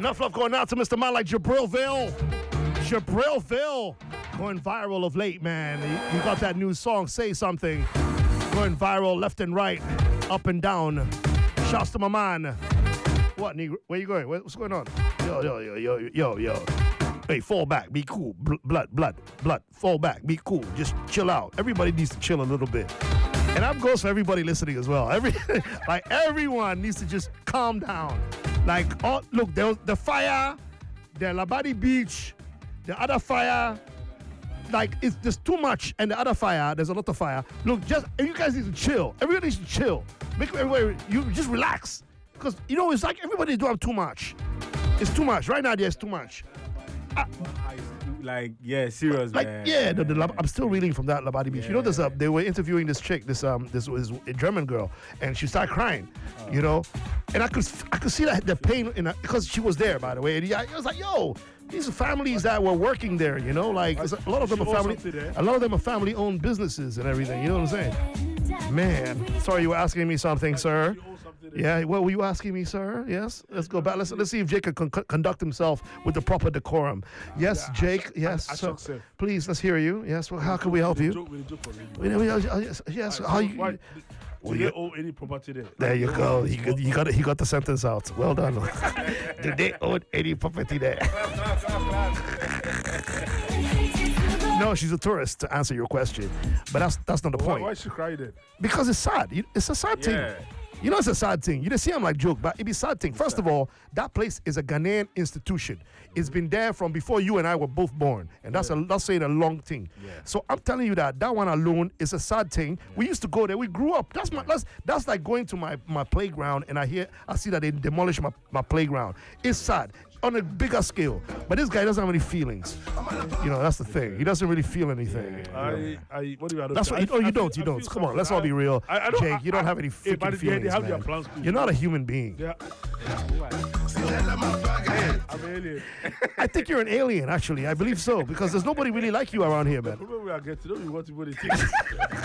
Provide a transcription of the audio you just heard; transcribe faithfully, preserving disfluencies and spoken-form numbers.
Enough love going out to Mister Man like Jabrilville. Jabrilville. Going viral of late, man. He, he got that new song, Say Something. Going viral left and right, up and down. Shouts to my man. What, Negro? Where you going? What's going on? Yo, yo, yo, yo, yo, yo. Hey, fall back. Be cool. Bl- blood, blood, blood. Fall back. Be cool. Just chill out. Everybody needs to chill a little bit. And that goes for everybody listening as well. Every like everyone needs to just calm down. Like, oh, look, there was the fire, the Labadi Beach, the other fire. Like, it's there's too much, and the other fire, there's a lot of fire. Look, just you guys need to chill. Everybody needs to chill. Make everybody you just relax, because you know it's like everybody do have too much. It's too much right now. There's too much. I, Like, yeah, serious, like, man. yeah, the, the, Lab- I'm still reeling from that Labadi Beach. Yeah. You know, this uh, they were interviewing this chick, this um, this was a German girl, and she started crying. Oh. You know, and I could I could see that the pain in her, because she was there, by the way. And I, I was like, yo, these are families that were working there. You know, like it's a lot of them are family. A lot of them are family-owned businesses and everything. You know what I'm saying? Man, sorry, you were asking me something, sir. Yeah, what were you asking me, sir? Yes, let's go back. Let's let's see if Jake can con- conduct himself with the proper decorum. Yes, Yeah, Jake. I- Yes, I- I so, shock, sir. please, let's hear you. Yes, well, how can we help you? Joke with a joke for me. We- we- uh, yes, yes, how you? Why? Well, Do you- they owe any property there? There you go. You got, you got it. He got the sentence out. Well done. Did they own any property there? No, she's a tourist, to answer your question. But that's that's not the Why, point. why she cry then? Because it's sad. You- It's a sad Yeah. thing. You know, it's a sad thing. You didn't see him like joke, but it be a sad thing. First of all, that place is a Ghanaian institution. It's been there from before you and I were both born, and that's a that's saying a long thing. Yeah. So I'm telling you that that one alone is a sad thing. We used to go there. We grew up. That's my that's that's like going to my my playground, and I hear I see that they demolish my my playground. It's sad on a bigger scale. But this guy doesn't have any feelings. You know, that's the thing. He doesn't really feel anything. I, I, what do you I don't That's say? what you, I- oh, you I don't, feel- you I don't. feel Come on, let's all something. be real. I, I don't, Jake, you don't I, have any I, freaking but they, feelings, they have man. their plans too. You're not a human being. Yeah. Hey, I'm an alien. I think you're an alien, actually. I believe so, because there's nobody really like you around here, The man. problem we are getting, don't you want to go to think.